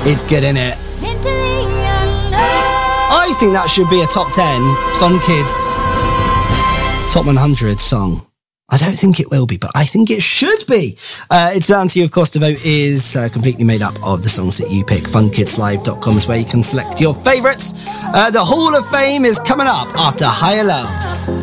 It's good, isn't it? I think that should be a top 10 Fun Kids Top 100 song. I don't think it will be, but I think it should be. It's down to you, of course. The vote is completely made up of the songs that you pick. funkidslive.com is where you can select your favourites. The Hall of Fame is coming up after Higher Love.